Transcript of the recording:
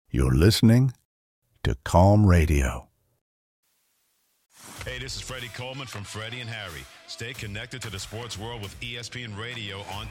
You're listening to Calm Radio. Hey, this is Freddie Coleman from Freddie and Harry. Stay connected to the sports world with ESPN Radio on